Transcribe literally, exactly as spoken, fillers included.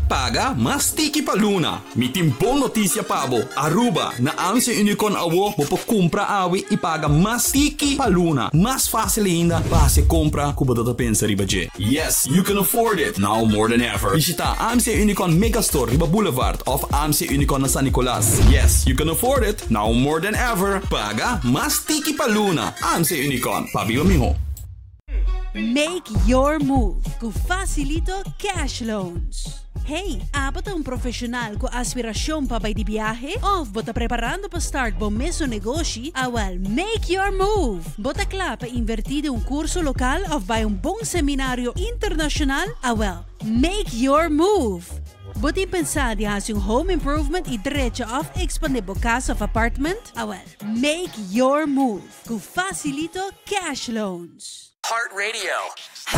paga mas tiki paluna. Mi timpong notisya pabo, Aruba, na ang si Unicon awo, mo po kumpra awi ipaga mas tiki paluna. Mas fácil ainda, base compra, kuba data pensa riba je. Yes, you can afford it, now more than ever. Visita A M C Unicon Megastore, Riba Boulevard, of A M C Unicon na San Nicolas. Yes, you can afford it, now more than ever. Paga, mas tiki paluna. A M C Unicon, pabiba miho. Make your move com Facilito Cash Loans. Hey, apat ang profesional ko aspirasyon pa bay di biyahe? O bota preparando pa start bom meso negosyo? Awal, make your move! Bota kla pa invertido un kurso lokal of bay un bong seminaryo internasyonal? Awal, make your move! Buti pensadi has yung home improvement i diretso of expandable casa of apartment? Awal, make your move com Facilito Cash Loans. Heart Radio.